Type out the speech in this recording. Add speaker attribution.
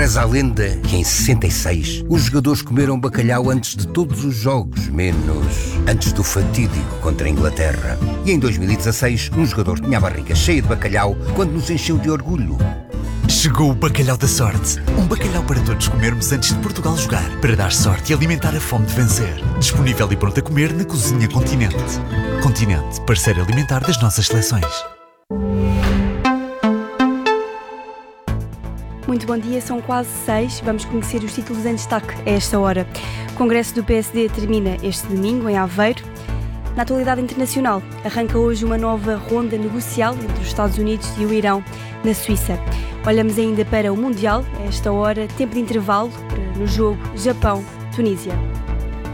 Speaker 1: Reza a lenda que em 66 os jogadores comeram bacalhau antes de todos os jogos, menos antes do fatídico contra a Inglaterra. E em 2016 um jogador tinha a barriga cheia de bacalhau quando nos encheu de orgulho.
Speaker 2: Chegou o bacalhau da sorte. Um bacalhau para todos comermos antes de Portugal jogar, para dar sorte e alimentar a fome de vencer. Disponível e pronto a comer na Cozinha Continente. Continente, parceiro alimentar das nossas seleções.
Speaker 3: Muito bom dia, são quase 6. Vamos conhecer os títulos em destaque a esta hora. O Congresso do PSD termina este domingo em Aveiro. Na atualidade internacional, arranca hoje uma nova ronda negocial entre os Estados Unidos e o Irão, na Suíça. Olhamos ainda para o Mundial, a esta hora, tempo de intervalo no jogo Japão-Tunísia.